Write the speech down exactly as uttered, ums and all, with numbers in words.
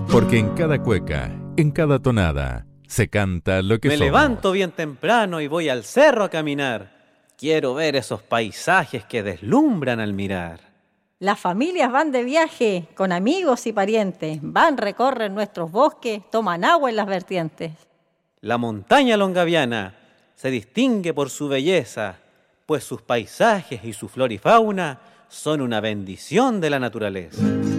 Porque en cada cueca, en cada tonada, se canta lo que Me somos. levanto bien temprano y voy al cerro a caminar. Quiero ver esos paisajes que deslumbran al mirar. Las familias van de viaje con amigos y parientes, van, recorren nuestros bosques, toman agua en las vertientes. La montaña longaviana se distingue por su belleza, pues sus paisajes y su flora y fauna son una bendición de la naturaleza.